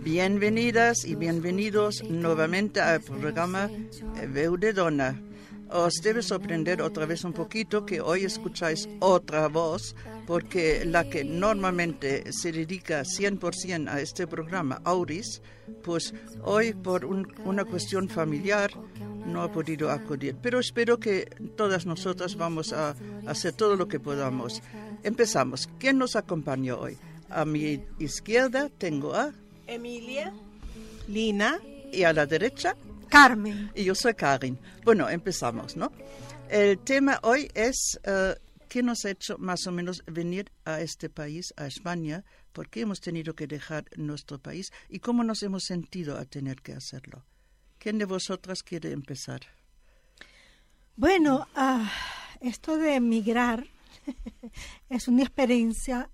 Bienvenidas y bienvenidos nuevamente al programa Veu de Dona. Os debe sorprender otra vez un poquito que hoy escucháis otra voz, porque la que normalmente se dedica 100% a este programa, Auris, pues hoy por una cuestión familiar no ha podido acudir. Pero espero que todas nosotras vamos a hacer todo lo que podamos. Empezamos. ¿Quién nos acompaña hoy? A mi izquierda tengo a Emilia, Lina y a la derecha Carmen. y yo soy Karin. Bueno, empezamos, ¿no? El tema hoy es ¿qué nos ha hecho más o menos venir a este país, a España? ¿Por qué hemos tenido que dejar nuestro país? ¿Y cómo nos hemos sentido a tener que hacerlo? ¿Quién de vosotras quiere empezar? Bueno, esto de emigrar es una experiencia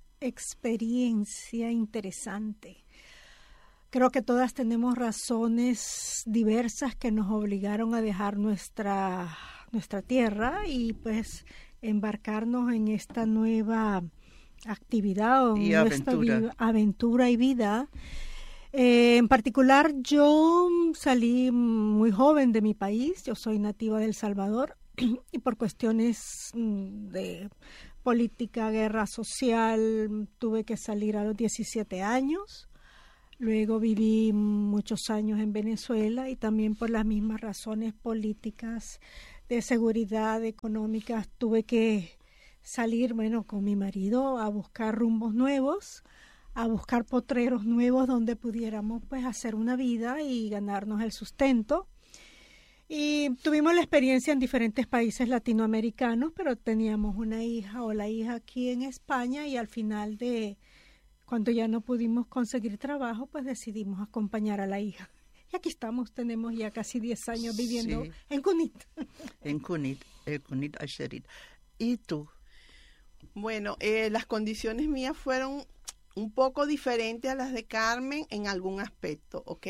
interesante. Creo que todas tenemos razones diversas que nos obligaron a dejar nuestra tierra y pues embarcarnos en esta nueva actividad o Y nuestra aventura y vida. En particular, yo salí muy joven de mi país. Yo soy nativa de El Salvador y por cuestiones de política, guerra social, tuve que salir a los 17 años. Luego viví muchos años en Venezuela y también por las mismas razones políticas, de seguridad, económicas, tuve que salir, con mi marido a buscar rumbos nuevos, a buscar potreros nuevos donde pudiéramos pues hacer una vida y ganarnos el sustento. Y tuvimos la experiencia en diferentes países latinoamericanos, pero teníamos una hija o la hija aquí en España y al final cuando ya no pudimos conseguir trabajo, pues decidimos acompañar a la hija. Y aquí estamos, tenemos ya casi 10 años viviendo en Cunit. En Cunit, el Cunit Asherit. ¿Y tú? Bueno, las condiciones mías fueron un poco diferentes a las de Carmen en algún aspecto, ¿ok?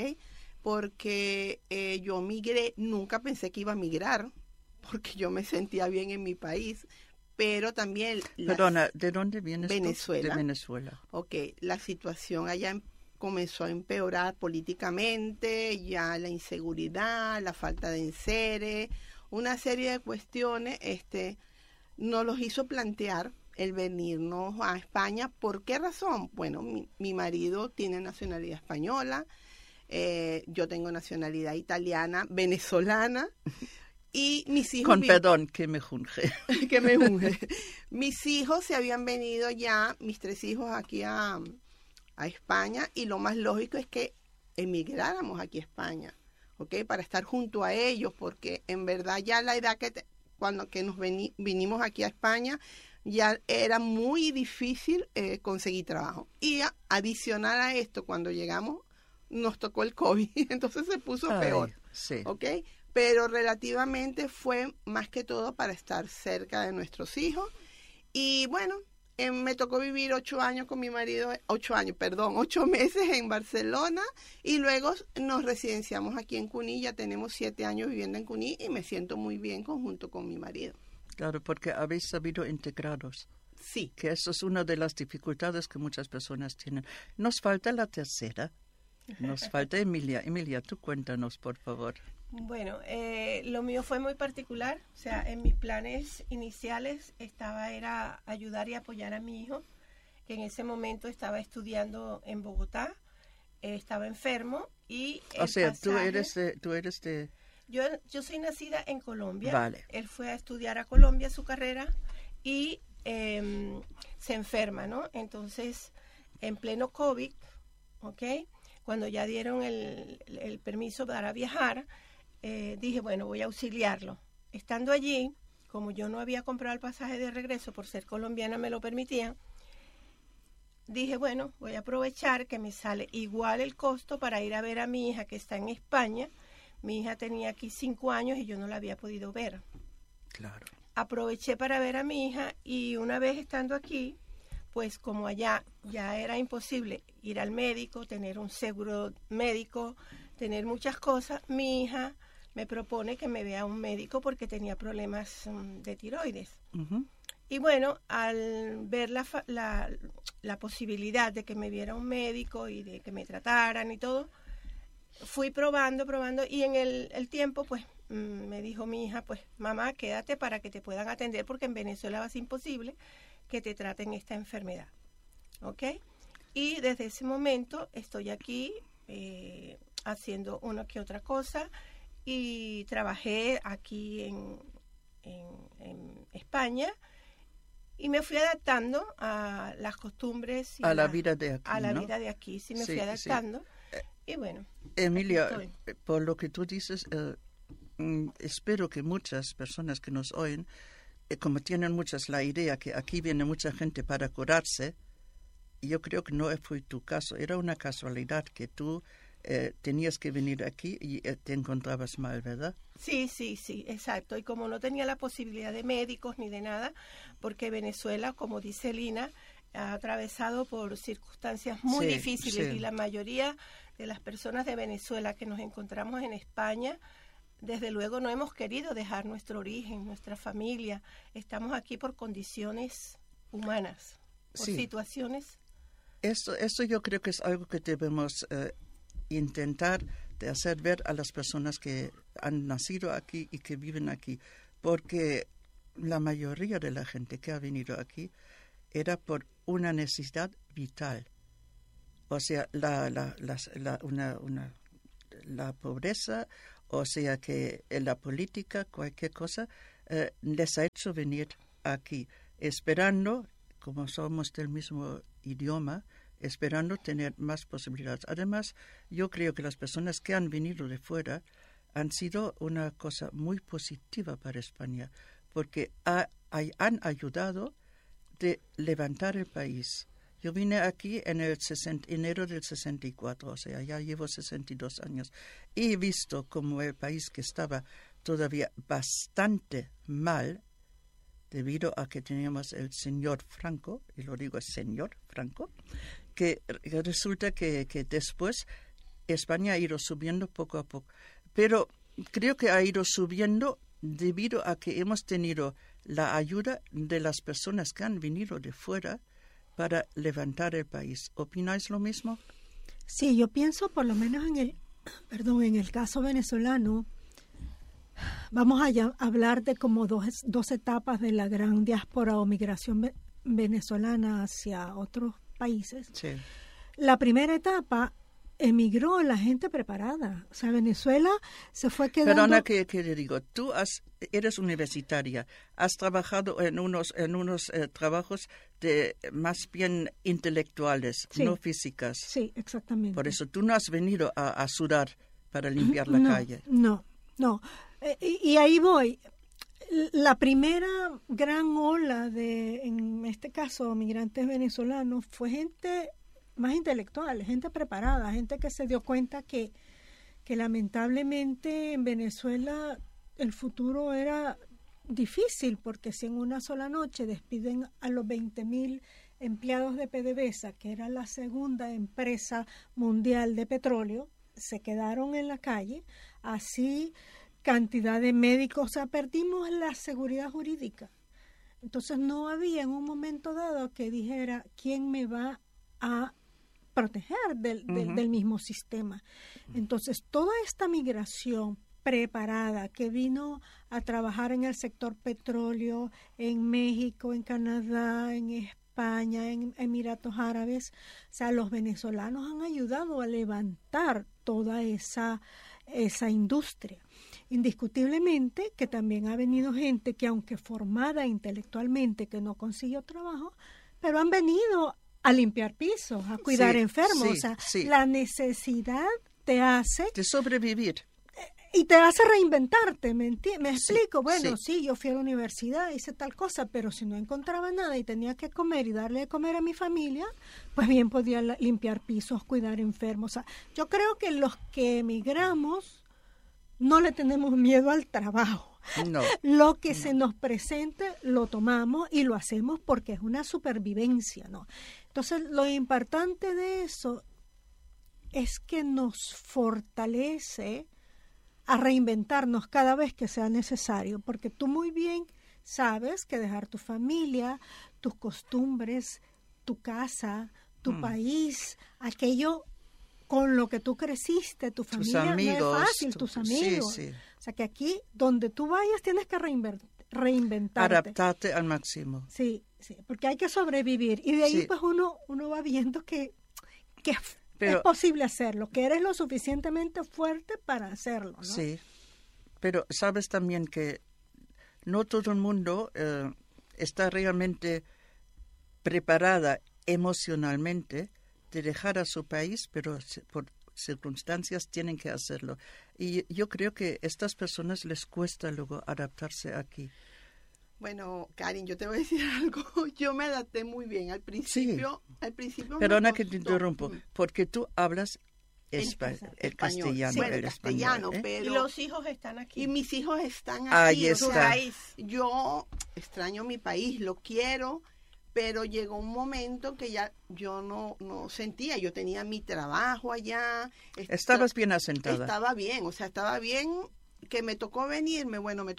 Porque yo migré, nunca pensé que iba a migrar, porque yo me sentía bien en mi país, pero también... Perdona, ¿de dónde vienes Venezuela. tú? De Venezuela. Ok, la situación allá comenzó a empeorar políticamente, ya la inseguridad, la falta de enseres, una serie de cuestiones, nos los hizo plantear el venirnos a España. ¿Por qué razón? Bueno, mi marido tiene nacionalidad española, yo tengo nacionalidad italiana, venezolana, y mis hijos... Con perdón, que me junge. que me junge. Mis hijos se habían venido ya, mis 3 hijos aquí a España, y lo más lógico es que emigráramos aquí a España, ¿ok? Para estar junto a ellos, porque en verdad ya la edad cuando nos vinimos aquí a España, ya era muy difícil conseguir trabajo. Y adicional a esto, cuando llegamos, nos tocó el COVID, entonces se puso peor, sí. ¿ok? Pero relativamente fue más que todo para estar cerca de nuestros hijos. Y bueno, me tocó vivir 8 años con mi marido, 8 meses en Barcelona, y luego nos residenciamos aquí en Cuní. Ya tenemos 7 años viviendo en Cuní y me siento muy bien junto con mi marido. Claro, porque habéis sabido integraros. Sí. Que eso es una de las dificultades que muchas personas tienen. Nos falta la tercera. Nos falta Emilia. Emilia, tú cuéntanos, por favor. Bueno, lo mío fue muy particular. O sea, en mis planes iniciales era ayudar y apoyar a mi hijo, que en ese momento estaba estudiando en Bogotá, estaba enfermo y... O sea, tú eres de... Yo soy nacida en Colombia. Vale. Él fue a estudiar a Colombia su carrera y se enferma, ¿no? Entonces, en pleno COVID, ¿ok? Cuando ya dieron el permiso para viajar, dije, bueno, voy a auxiliarlo. Estando allí, como yo no había comprado el pasaje de regreso, por ser colombiana me lo permitían, dije, bueno, voy a aprovechar que me sale igual el costo para ir a ver a mi hija que está en España. Mi hija tenía aquí 5 años y yo no la había podido ver. Claro. Aproveché para ver a mi hija y una vez estando aquí, pues como allá ya era imposible ir al médico, tener un seguro médico, tener muchas cosas, mi hija me propone que me vea un médico porque tenía problemas de tiroides. Uh-huh. Y bueno, al ver la posibilidad de que me viera un médico y de que me trataran y todo, fui probando, y en el tiempo, pues, me dijo mi hija, pues, mamá, quédate para que te puedan atender, porque en Venezuela va a ser imposible que te traten esta enfermedad, ¿ok? Y desde ese momento estoy aquí haciendo una que otra cosa, y trabajé aquí en España, y me fui adaptando a las costumbres y a la vida de aquí, a la ¿no? vida de aquí, sí me fui adaptando. Y bueno, Emilia, por lo que tú dices, espero que muchas personas que nos oyen, como tienen muchas la idea que aquí viene mucha gente para curarse, yo creo que no fue tu caso, era una casualidad que tú tenías que venir aquí y te encontrabas mal, ¿verdad? Sí, exacto. Y como no tenía la posibilidad de médicos ni de nada, porque Venezuela, como dice Lina, ha atravesado por circunstancias muy difíciles, y la mayoría de las personas de Venezuela que nos encontramos en España, desde luego no hemos querido dejar nuestro origen, nuestra familia. Estamos aquí por condiciones humanas, por situaciones. Eso yo creo que es algo que debemos intentar de hacer ver a las personas que han nacido aquí y que viven aquí, porque la mayoría de la gente que ha venido aquí era por una necesidad vital. O sea, la pobreza, o sea que la política, cualquier cosa, les ha hecho venir aquí, esperando, como somos del mismo idioma, esperando tener más posibilidades. Además, yo creo que las personas que han venido de fuera han sido una cosa muy positiva para España, porque han ayudado de levantar el país. Yo vine aquí en enero del 64, o sea, ya llevo 62 años, y he visto como el país que estaba todavía bastante mal, debido a que teníamos el señor Franco, y lo digo señor Franco, que resulta que después España ha ido subiendo poco a poco. Pero creo que ha ido subiendo debido a que hemos tenido la ayuda de las personas que han venido de fuera para levantar el país. ¿Opináis lo mismo? Sí, yo pienso por lo menos en el caso venezolano. Vamos a hablar de como dos etapas de la gran diáspora o migración venezolana hacia otros países. Sí. La primera etapa emigró la gente preparada. O sea, Venezuela se fue quedando... Perdona que te digo, tú eres universitaria, has trabajado en unos trabajos de más bien intelectuales, no físicas. Sí, exactamente. Por eso tú no has venido a sudar para limpiar la calle. No. Y ahí voy. La primera gran ola en este caso, migrantes venezolanos, fue gente más intelectual, gente preparada, gente que se dio cuenta que lamentablemente en Venezuela el futuro era difícil, porque si en una sola noche despiden a los 20.000 empleados de PDVSA, que era la segunda empresa mundial de petróleo, se quedaron en la calle, así cantidad de médicos, o sea, perdimos la seguridad jurídica. Entonces no había en un momento dado que dijera quién me va a proteger del mismo sistema. Entonces toda esta migración preparada que vino a trabajar en el sector petróleo, en México, en Canadá, en España, en Emiratos Árabes, o sea, los venezolanos han ayudado a levantar toda esa industria. Indiscutiblemente que también ha venido gente que, aunque formada intelectualmente, que no consiguió trabajo, pero han venido a limpiar pisos, a cuidar enfermos. La necesidad te hace... de sobrevivir. Y te hace reinventarte, ¿me explico? Bueno, sí, yo fui a la universidad, hice tal cosa, pero si no encontraba nada y tenía que comer y darle de comer a mi familia, pues bien podía limpiar pisos, cuidar enfermos. O sea, yo creo que los que emigramos no le tenemos miedo al trabajo. No. Lo que se nos presente lo tomamos y lo hacemos porque es una supervivencia, ¿no? Entonces, lo importante de eso es que nos fortalece a reinventarnos cada vez que sea necesario, porque tú muy bien sabes que dejar tu familia, tus costumbres, tu casa, tu país, aquello con lo que tú creciste, tu familia, amigos, no es fácil, tus amigos. Sí. O sea que aquí, donde tú vayas, tienes que reinventarte. Adaptarte al máximo. Sí, porque hay que sobrevivir. Y de ahí Sí. pues uno va viendo que Pero- es posible hacerlo, que eres lo suficientemente fuerte para hacerlo, ¿no? Sí, pero sabes también que no todo el mundo está realmente preparada emocionalmente de dejar a su país, pero por circunstancias tienen que hacerlo. Y yo creo que a estas personas les cuesta luego adaptarse aquí. Bueno, Karin, yo te voy a decir algo. Yo me adapté muy bien al principio. Al principio Perdona me que te costó. interrumpo, porque tú hablas el Español. castellano, Sí, el el castellano, español, ¿eh? pero... Y los hijos están aquí. Y mis hijos están Ahí aquí. o está. sea, País. yo extraño mi país, lo quiero, pero llegó un momento que ya yo no sentía. Yo tenía mi trabajo allá. Estabas bien asentada. Estaba bien, o sea, estaba bien. Que me tocó venirme,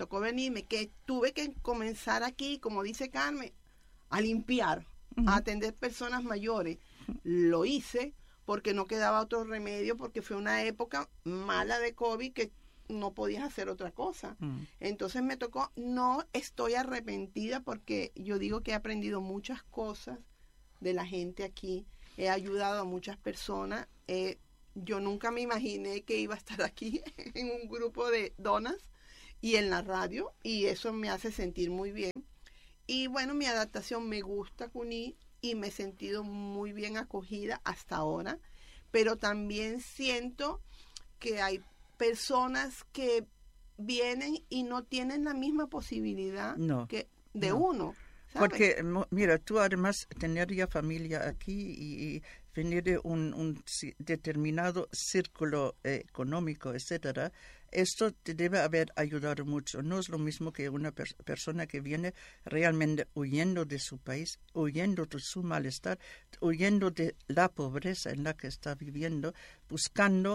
que tuve que comenzar aquí, como dice Carmen, a limpiar, a atender personas mayores. Lo hice porque no quedaba otro remedio, porque fue una época mala de COVID que no podías hacer otra cosa. Entonces me tocó, no estoy arrepentida porque yo digo que he aprendido muchas cosas de la gente aquí, he ayudado a muchas personas, yo nunca me imaginé que iba a estar aquí en un grupo de donas y en la radio, y eso me hace sentir muy bien. Y bueno, mi adaptación me gusta, Cuní, y me he sentido muy bien acogida hasta ahora, pero también siento que hay personas que vienen y no tienen la misma posibilidad que de uno. ¿Sabes? Porque, mira, tú además tener ya familia aquí y venir de un determinado círculo económico, etcétera, esto te debe haber ayudado mucho. No es lo mismo que una persona que viene realmente huyendo de su país, huyendo de su malestar, huyendo de la pobreza en la que está viviendo, buscando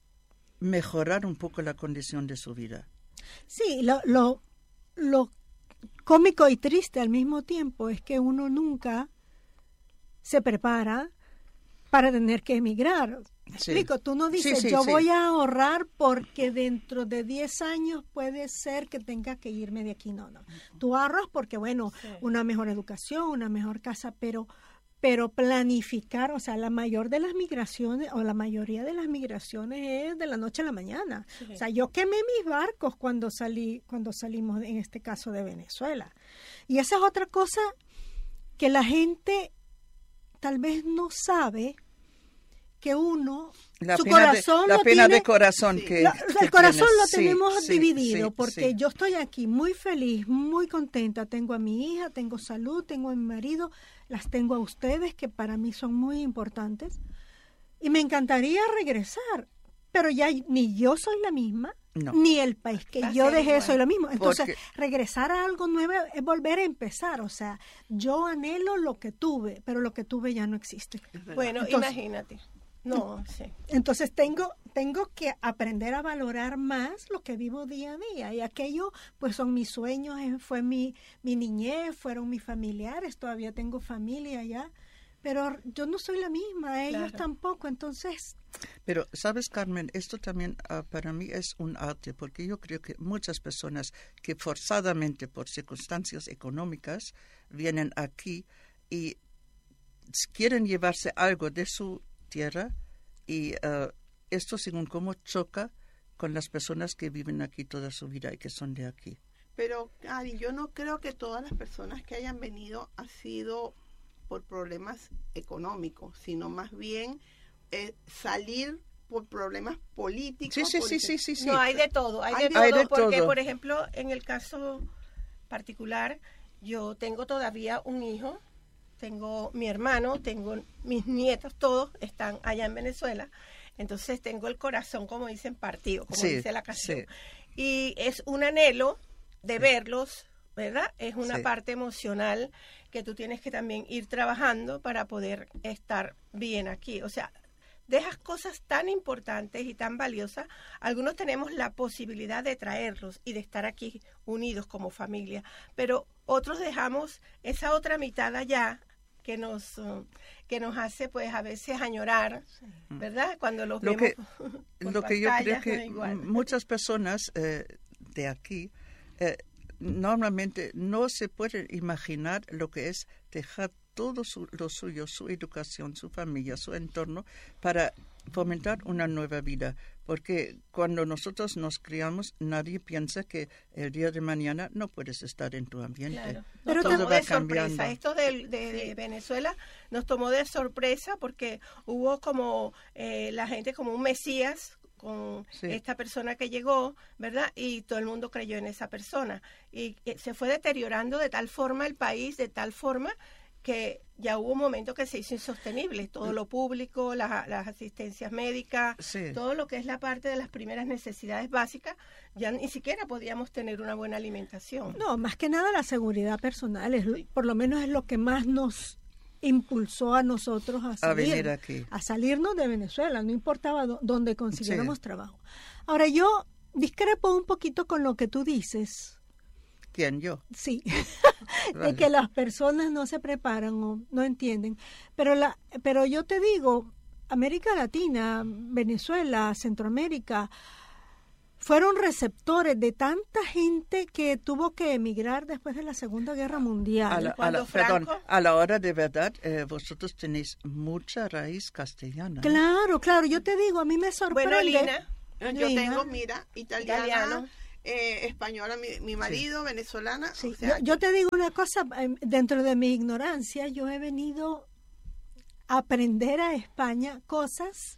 mejorar un poco la condición de su vida. Sí, lo cómico y triste al mismo tiempo es que uno nunca se prepara para tener que emigrar. ¿Me explico? Tú no dices, voy a ahorrar porque dentro de 10 años puede ser que tenga que irme de aquí. No. Tú ahorras porque, bueno, una mejor educación, una mejor casa, pero planificar, o sea, la mayoría de las migraciones es de la noche a la mañana. Sí. O sea, yo quemé mis barcos cuando salimos, en este caso, de Venezuela. Y esa es otra cosa que la gente tal vez no sabe, que uno, su corazón la lo pena tiene, de corazón sí, que el corazón tienes. lo tenemos dividido, sí, porque yo estoy aquí muy feliz, muy contenta, tengo a mi hija, tengo salud, tengo a mi marido, las tengo a ustedes, que para mí son muy importantes, y me encantaría regresar, pero ya ni yo soy la misma, ni el país que yo dejé soy lo mismo. Entonces, regresar a algo nuevo es volver a empezar. O sea, yo anhelo lo que tuve, pero lo que tuve ya no existe. Bueno, imagínate. No, sí. Entonces tengo que aprender a valorar más lo que vivo día a día. Y aquello, pues son mis sueños, fue mi niñez, fueron mis familiares, todavía tengo familia allá. Pero yo no soy la misma, ellos tampoco, entonces... Pero, ¿sabes, Carmen? Esto también para mí es un arte, porque yo creo que muchas personas que forzadamente por circunstancias económicas vienen aquí y quieren llevarse algo de su tierra, y esto según cómo choca con las personas que viven aquí toda su vida y que son de aquí. Pero, Ari, yo no creo que todas las personas que hayan venido ha sido por problemas económicos, sino más bien salir por problemas políticos. Sí. No, hay de todo, hay de todo, porque, por ejemplo, en el caso particular, yo tengo todavía un hijo, tengo mi hermano, tengo mis nietos, todos están allá en Venezuela, entonces tengo el corazón, como dicen, partido, como dice la canción. Y es un anhelo de verlos, ¿verdad? Es una parte emocional que tú tienes que también ir trabajando para poder estar bien aquí. O sea, dejas cosas tan importantes y tan valiosas. Algunos tenemos la posibilidad de traerlos y de estar aquí unidos como familia, pero otros dejamos esa otra mitad allá que nos hace pues a veces añorar, ¿verdad? Cuando los vemos por lo que yo creo pantallas, que no es igual. muchas personas de aquí normalmente no se pueden imaginar lo que es dejar todo lo suyo, su educación, su familia, su entorno, para fomentar una nueva vida. Porque cuando nosotros nos criamos, nadie piensa que el día de mañana no puedes estar en tu ambiente. Claro. Pero Nos todo tomó va de sorpresa. cambiando. Esto de Venezuela nos tomó de sorpresa porque hubo como la gente como un mesías con esta persona que llegó, ¿verdad? Y todo el mundo creyó en esa persona. Y se fue deteriorando de tal forma el país, de tal forma que ya hubo un momento que se hizo insostenible. Todo lo público, las asistencias médicas, todo lo que es la parte de las primeras necesidades básicas, ya ni siquiera podíamos tener una buena alimentación. No, más que nada la seguridad personal, por lo menos es lo que más nos impulsó a nosotros a venir aquí, a salirnos de Venezuela, no importaba dónde consiguiéramos trabajo. Ahora, yo discrepo un poquito con lo que tú dices. ¿Quién, yo? Sí, Vale. de que las personas no se preparan o no entienden. Pero yo te digo, América Latina, Venezuela, Centroamérica, fueron receptores de tanta gente que tuvo que emigrar después de la Segunda Guerra Mundial. A la hora de verdad, vosotros tenéis mucha raíz castellana. Claro, yo te digo, a mí me sorprende. Bueno, Lina, yo tengo, mira, italiano. Española, mi marido, sí. venezolana. Sí. O sea, yo te digo una cosa, dentro de mi ignorancia, yo he venido a aprender a España cosas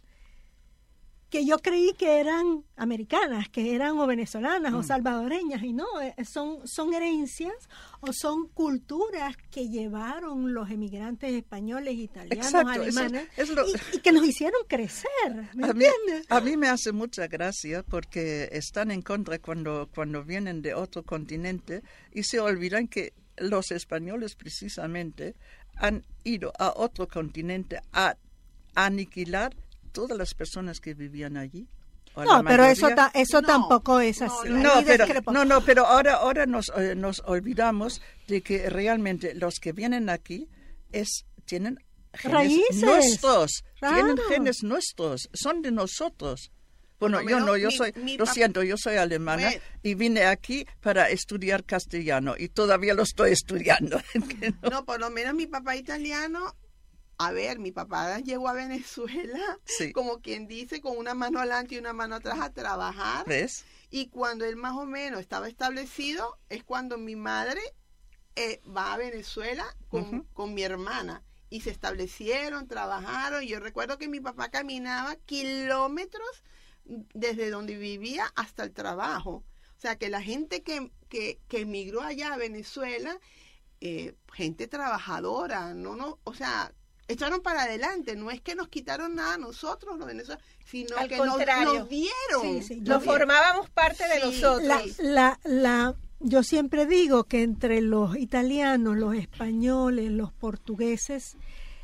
que yo creí que eran americanas, que eran o venezolanas o salvadoreñas, y no, son herencias o son culturas que llevaron los emigrantes españoles, italianos, Exacto, alemanes, eso y que nos hicieron crecer, ¿me entiendes? A mí me hace mucha gracia porque están en contra cuando vienen de otro continente y se olvidan que los españoles precisamente han ido a otro continente a aniquilar todas las personas que vivían allí. No, pero eso tampoco es así. Pero ahora nos olvidamos de que realmente los que vienen aquí tienen genes raíces nuestros, claro. Tienen genes nuestros, son de nosotros. Bueno, yo soy alemana y vine aquí para estudiar castellano y todavía lo estoy estudiando. No, por lo menos mi papá italiano. A ver, mi papá llegó a Venezuela, como quien dice, con una mano adelante y una mano atrás a trabajar. ¿Ves? Y cuando él más o menos estaba establecido, es cuando mi madre va a Venezuela con mi hermana. Y se establecieron, trabajaron. Y yo recuerdo que mi papá caminaba kilómetros desde donde vivía hasta el trabajo. O sea, que la gente que emigró allá a Venezuela, gente trabajadora, o sea, echaron para adelante, no es que nos quitaron nada a nosotros los venezolanos, sino al que contrario. nos dieron. Nos formábamos parte de nosotros. Yo siempre digo que entre los italianos, los españoles, los portugueses,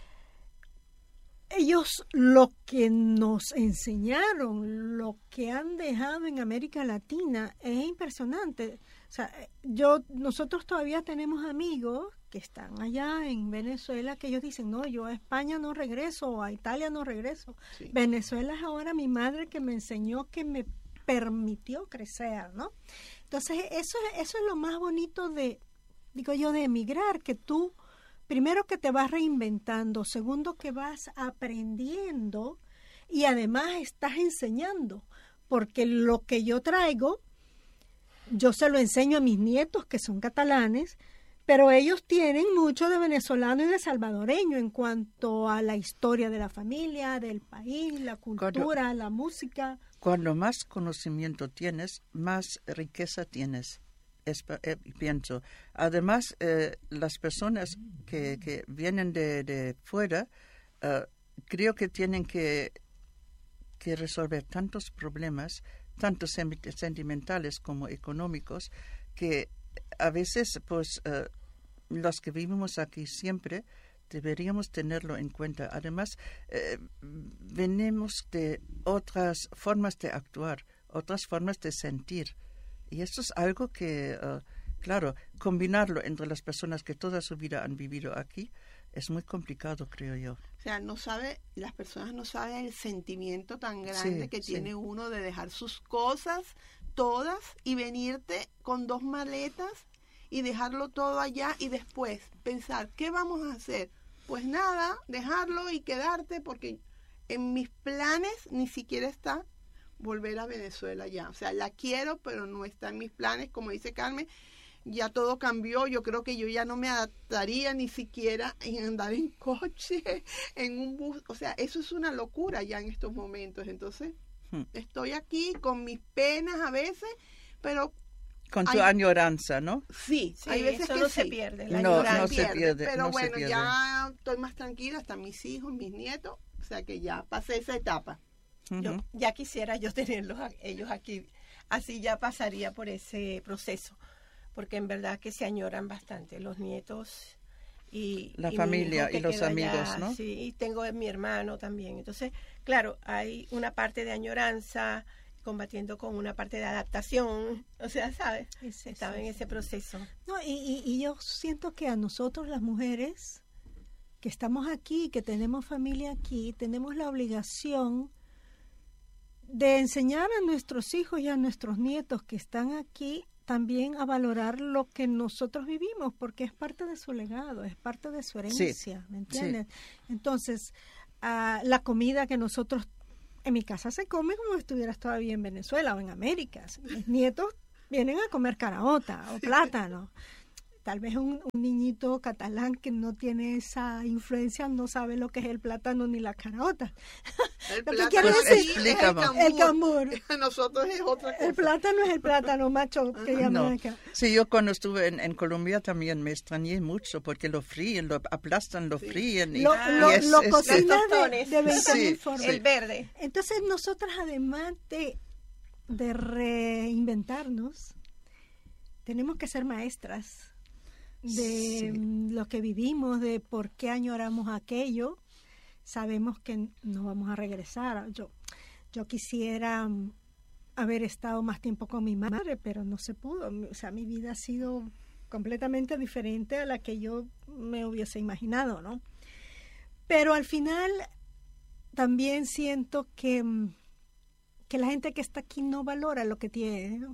ellos lo que nos enseñaron, lo que han dejado en América Latina es impresionante. O sea, nosotros todavía tenemos amigos que están allá en Venezuela que ellos dicen, no, yo a España no regreso, o a Italia no regreso. Sí. Venezuela es ahora mi madre que me enseñó, que me permitió crecer, ¿no? Entonces, eso es lo más bonito de emigrar, que tú, primero que te vas reinventando, segundo que vas aprendiendo y además estás enseñando, porque lo que yo traigo, yo se lo enseño a mis nietos que son catalanes, pero ellos tienen mucho de venezolano y de salvadoreño en cuanto a la historia de la familia, del país, la cultura, la música. Cuando más conocimiento tienes, más riqueza tienes, pienso. Además, las personas que vienen de fuera, creo que tienen que resolver tantos problemas, tanto sentimentales como económicos, que a veces, pues, los que vivimos aquí siempre deberíamos tenerlo en cuenta. Además, venimos de otras formas de actuar, otras formas de sentir. Y esto es algo que, claro, combinarlo entre las personas que toda su vida han vivido aquí es muy complicado, creo yo. O sea, las personas no saben el sentimiento tan grande que tiene uno de dejar sus cosas todas y venirte con 2 maletas y dejarlo todo allá y después pensar, ¿qué vamos a hacer? Pues nada, dejarlo y quedarte, porque en mis planes ni siquiera está volver a Venezuela ya. O sea, la quiero, pero no está en mis planes, como dice Carmen. Ya todo cambió, yo creo que yo ya no me adaptaría ni siquiera en andar en coche, en un bus, o sea, eso es una locura ya en estos momentos. Entonces, estoy aquí con mis penas a veces, pero... Con tu añoranza, ¿no? Sí, hay veces eso que no sí. se pierde, No se pierde. Pero no bueno, se pierde. ya estoy más tranquila, hasta mis hijos, mis nietos, o sea que ya pasé esa etapa. Ya quisiera yo tenerlos ellos aquí, así ya pasaría por ese proceso, porque en verdad que se añoran bastante los nietos y la y familia mi hijo que y los queda amigos, allá, ¿no? Sí, y tengo a mi hermano también. Entonces, claro, hay una parte de añoranza combatiendo con una parte de adaptación, o sea, ¿sabes? Estaba en ese proceso. No, y yo siento que a nosotros las mujeres que estamos aquí, que tenemos familia aquí, tenemos la obligación de enseñar a nuestros hijos y a nuestros nietos que están aquí también a valorar lo que nosotros vivimos, porque es parte de su legado, es parte de su herencia, ¿me entiendes? Sí. Entonces, la comida que nosotros, en mi casa se come como si estuvieras todavía en Venezuela o en América. Mis nietos vienen a comer caraota o plátano. Tal vez un niñito catalán que no tiene esa influencia no sabe lo que es el plátano ni la caraota. El lo plátano que quiero decir, el cambur. Nosotros es otra cosa. El plátano es el plátano macho que llaman acá. Sí, yo cuando estuve en Colombia también me extrañé mucho porque lo fríen, lo aplastan, lo fríen. Y, lo cocinan de 20.000 formas. El verde. Entonces nosotras, además de reinventarnos, tenemos que ser maestras de lo que vivimos, de por qué añoramos aquello. Sabemos que no vamos a regresar. Yo quisiera haber estado más tiempo con mi madre, pero no se pudo. O sea, mi vida ha sido completamente diferente a la que yo me hubiese imaginado, ¿no? Pero al final también siento que la gente que está aquí no valora lo que tiene, ¿no?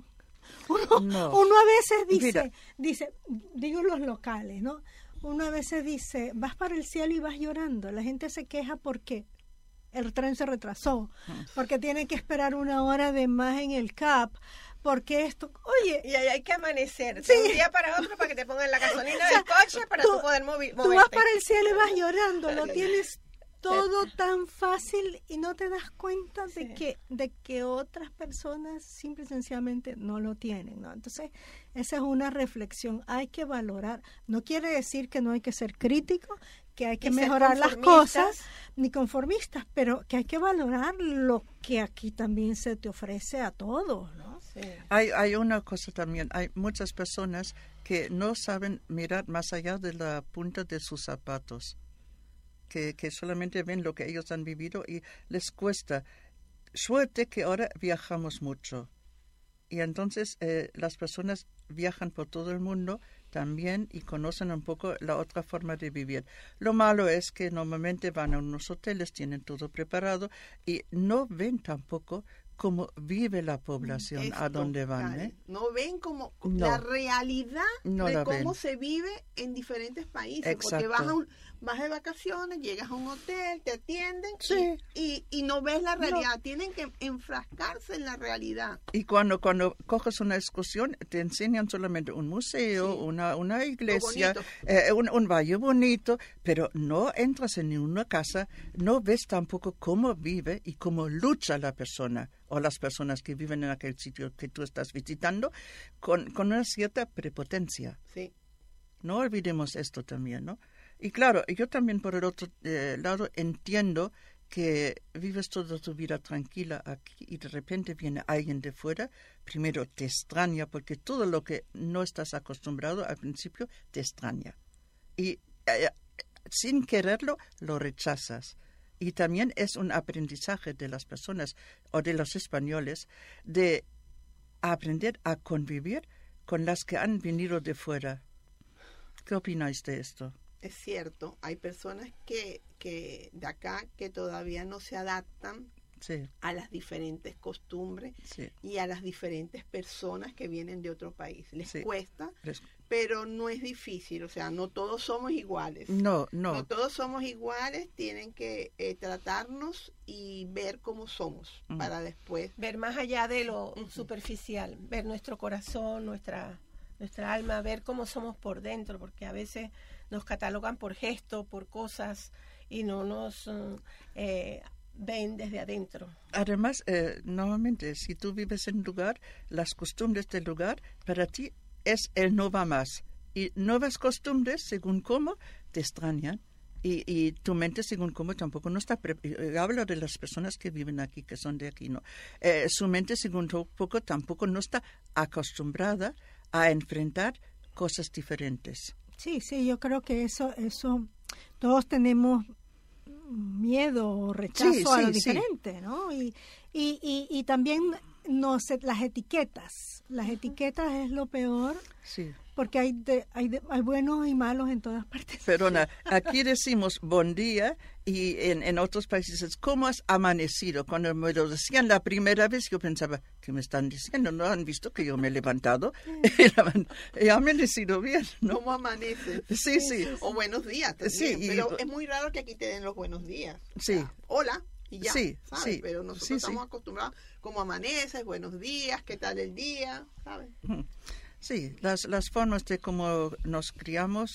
Uno a veces dice, digo los locales, ¿no? Uno a veces dice, vas para el cielo y vas llorando. La gente se queja porque el tren se retrasó, porque tiene que esperar 1 hora de más en el CAP, porque esto, oye... Y ahí hay que amanecer de un día para otro para que te pongan la gasolina del coche para tú poder moverte. Tú vas para el cielo y vas llorando, lo tienes todo tan fácil y no te das cuenta de que otras personas simple y sencillamente no lo tienen, ¿no? Entonces, esa es una reflexión. Hay que valorar. No quiere decir que no hay que ser crítico, que hay que mejorar las cosas, ni conformistas, pero que hay que valorar lo que aquí también se te ofrece a todos, ¿no? Sí. Hay una cosa también. Hay muchas personas que no saben mirar más allá de la punta de sus zapatos. Que solamente ven lo que ellos han vivido y les cuesta. Suerte que ahora viajamos mucho. Y entonces las personas viajan por todo el mundo también y conocen un poco la otra forma de vivir. Lo malo es que normalmente van a unos hoteles, tienen todo preparado y no ven tampoco cómo vive la población a donde van. No ven como la realidad de cómo se vive en diferentes países. Exacto. Porque vas de vacaciones, llegas a un hotel, te atienden y no ves la realidad. No. Tienen que enfrascarse en la realidad. Y cuando coges una excursión, te enseñan solamente un museo, una iglesia, un valle bonito, pero no entras en ninguna casa, no ves tampoco cómo vive y cómo lucha la persona o las personas que viven en aquel sitio que tú estás visitando con una cierta prepotencia. Sí. No olvidemos esto también, ¿no? Y claro, yo también por el otro lado entiendo que vives toda tu vida tranquila aquí y de repente viene alguien de fuera, primero te extraña porque todo lo que no estás acostumbrado al principio te extraña. Y sin quererlo, lo rechazas. Y también es un aprendizaje de las personas o de los españoles de aprender a convivir con las que han venido de fuera. ¿Qué opináis de esto? Es cierto, hay personas que de acá que todavía no se adaptan Sí, a las diferentes costumbres sí. y a las diferentes personas que vienen de otro país. Les Sí. cuesta, pero no es difícil, o sea, no todos somos iguales. No. No todos somos iguales, tienen que tratarnos y ver cómo somos para después. Ver más allá de lo superficial, ver nuestro corazón, nuestra alma, ver cómo somos por dentro, porque a veces nos catalogan por gestos, por cosas, y no nos ven desde adentro. Además, normalmente, si tú vives en un lugar, las costumbres del lugar, para ti es el no va más. Y nuevas costumbres, según cómo, te extrañan. Y tu mente, según cómo, tampoco no está... Hablo de las personas que viven aquí, que son de aquí, ¿no? Su mente, según poco, tampoco no está acostumbrada a enfrentar cosas diferentes. Sí, yo creo que eso todos tenemos miedo o rechazo a lo diferente, ¿no? Y también las etiquetas es lo peor, Sí. porque hay buenos y malos en todas partes. Perdona, aquí decimos buen día y en otros países, ¿cómo has amanecido? Cuando me lo decían la primera vez, yo pensaba, ¿qué me están diciendo? ¿No han visto que yo me he levantado? He amanecido bien, ¿no? ¿Cómo amaneces? Sí. O buenos días también, Sí, pero es muy raro que aquí te den los buenos días. Sí. O sea, hola. Y ya, Sí, ¿sabes? sí, Pero nosotros sí, estamos acostumbrados, ¿cómo amaneces? Buenos días, ¿qué tal el día? ¿Sabes? Sí, las formas de cómo nos criamos